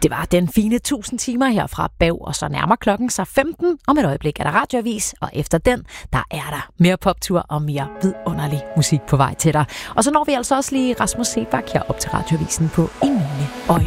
Det var den fine 1000 timer her fra Bav, og så nærmer klokken sig 15. Om et øjeblik er der radioavis, og efter den, der er der mere poptur og mere vidunderlig musik på vej til dig. Og så når vi altså også lige Rasmus Sebak her op til radioavisen på en minut.